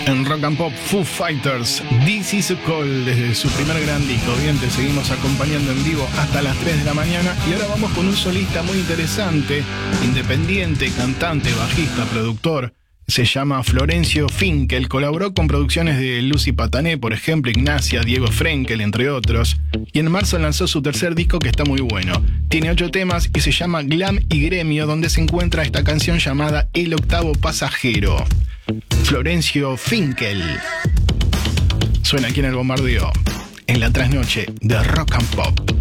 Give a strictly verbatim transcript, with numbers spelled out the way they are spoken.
En Rock and Pop, Foo Fighters, This Is a Call, desde su primer gran disco. Bien, te seguimos acompañando en vivo hasta las tres de la mañana. Y ahora vamos con un solista muy interesante, independiente, cantante, bajista, productor. Se llama Florencio Finkel. Colaboró con producciones de Lucy Patané, por ejemplo, Ignacia, Diego Frenkel, entre otros. Y en marzo lanzó su tercer disco, que está muy bueno. Tiene ocho temas y se llama Glam y Gremio, donde se encuentra esta canción llamada El Octavo Pasajero. Florencio Finkel. Suena aquí en el bombardeo, en la trasnoche de Rock and Pop.